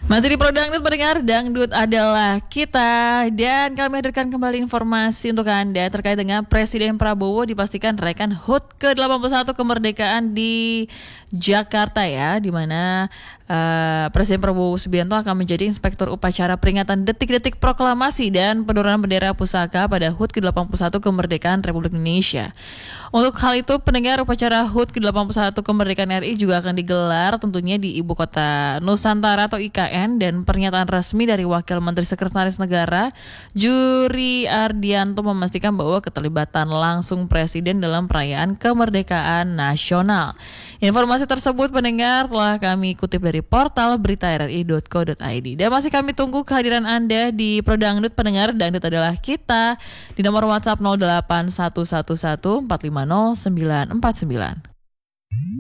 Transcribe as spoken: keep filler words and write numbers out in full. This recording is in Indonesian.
Masih di Pro Dangdut pendengar, Dangdut adalah kita. Dan kami hadirkan kembali informasi untuk Anda terkait dengan Presiden Prabowo dipastikan raikan H U T ke delapan puluh satu kemerdekaan di Jakarta ya, di mana uh, Presiden Prabowo Subianto akan menjadi inspektur upacara peringatan detik-detik proklamasi dan penurunan bendera pusaka pada H U T ke delapan puluh satu kemerdekaan Republik Indonesia. Untuk hal itu, pendengar, upacara H U T ke delapan puluh satu kemerdekaan R I juga akan digelar tentunya di Ibu Kota Nusantara atau I K N, dan pernyataan resmi dari Wakil Menteri Sekretaris Negara Juri Ardianto memastikan bahwa keterlibatan langsung Presiden dalam perayaan kemerdekaan nasional. Informasi tersebut pendengar telah kami kutip dari portal berita r r i dot co dot i d. Dan masih kami tunggu kehadiran Anda di Pro Dangdut pendengar. Dangdut adalah kita di nomor WhatsApp nol delapan satu satu satu empat lima nol sembilan empat sembilan.